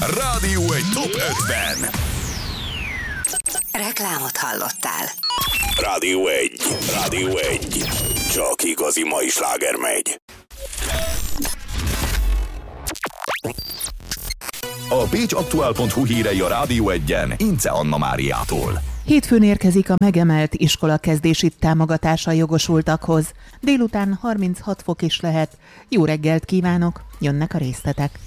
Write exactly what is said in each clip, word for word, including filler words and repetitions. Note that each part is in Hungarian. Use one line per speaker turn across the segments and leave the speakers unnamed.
Rádió egy top ötven.
Reklámot hallottál.
Rádió egy. Rádió egy. Csak igazi mai sláger megy. A pécsaktuál pont hu hírei a Rádió egyen Ince Anna Máriától.
Hétfőn érkezik a megemelt iskolakezdési támogatása jogosultakhoz. Délután harminchat fok is lehet. Jó reggelt kívánok, jönnek a részletek.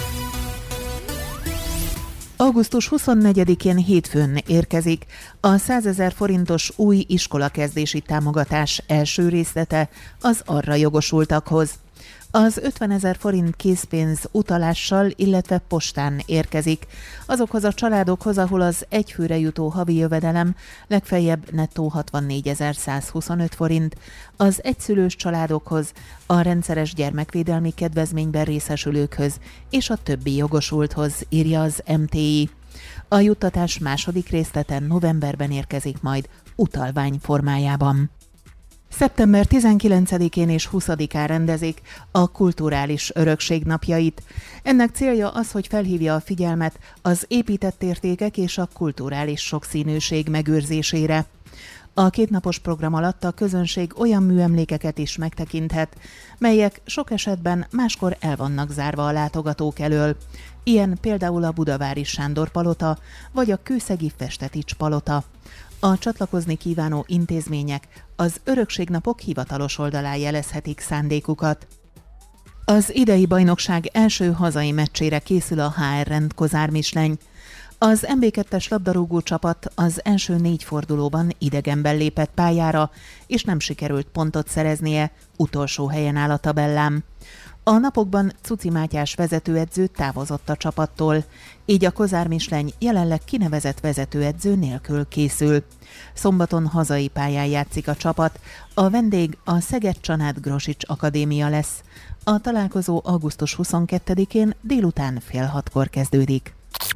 augusztus huszonnegyedikén hétfőn érkezik a százezer forintos új iskolakezdési támogatás első részlete az arra jogosultakhoz. Az ötvenezer forint készpénz utalással, illetve postán érkezik azokhoz a családokhoz, ahol az egyfőre jutó havi jövedelem legfeljebb nettó hatvannégyezer-százhuszonöt forint, az egyszülős családokhoz, a rendszeres gyermekvédelmi kedvezményben részesülőkhöz és a többi jogosulthoz, írja az em té i. A juttatás második részlete novemberben érkezik majd utalvány formájában. szeptember tizenkilencedikén és huszadikán rendezik a kulturális örökség napjait. Ennek célja az, hogy felhívja a figyelmet az épített értékek és a kulturális sokszínűség megőrzésére. A kétnapos program alatt a közönség olyan műemlékeket is megtekinthet, melyek sok esetben máskor el vannak zárva a látogatók elől. Ilyen például a budavári Sándor palota vagy a kőszegi Festetics palota. A csatlakozni kívánó intézmények az Örökségnapok hivatalos oldalán jelezhetik szándékukat. Az idei bajnokság első hazai meccsére készül a há er Rend Kozár Misleny. Az em bé kettes labdarúgó csapat az első négy fordulóban idegenben lépett pályára, és nem sikerült pontot szereznie, utolsó helyen áll a tabellán. A napokban Cuci Mátyás vezetőedző távozott a csapattól, így a Kozár Misleny jelenleg kinevezett vezetőedző nélkül készül. Szombaton hazai pályán játszik a csapat, a vendég a Szeged-Csanád Grosics Akadémia lesz. A találkozó augusztus huszonkettedikén délután fél hatkor kezdődik.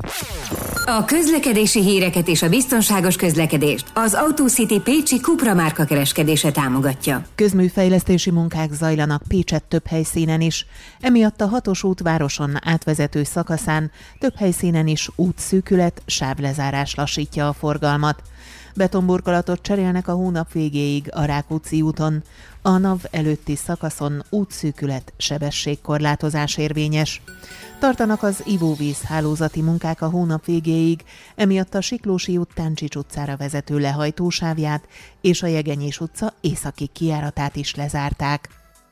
A közlekedési híreket és a biztonságos közlekedést az AutoCity pécsi Cupra márka kereskedése támogatja.
Közműfejlesztési munkák zajlanak Pécsett több helyszínen is, emiatt a hatos út városon átvezető szakaszán több helyszínen is útszűkület, sávlezárás lassítja a forgalmat. Betonburkolatot cserélnek a hónap végéig a Rákóczi úton. A NAV előtti szakaszon útszűkület, sebességkorlátozás érvényes. Tartanak az ivóvíz hálózati munkák a hónap végéig, emiatt a Siklósi út Táncsics utcára vezető lehajtósávját és a Jegenyés utca északi kijáratát is lezárták.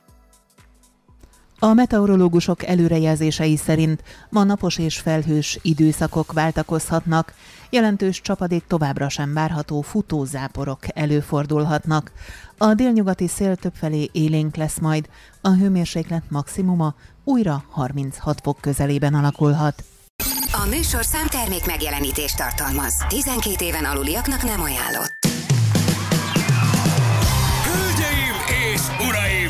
A meteorológusok előrejelzései szerint ma napos és felhős időszakok váltakozhatnak, jelentős csapadék továbbra sem várható, futózáporok előfordulhatnak. A délnyugati szél többfelé élénk lesz majd, a hőmérséklet maximuma újra harminchat fok közelében alakulhat.
A műsor számtermék megjelenítést tartalmaz. tizenkét éven aluliaknak nem ajánlott.
Hölgyeim és uraim!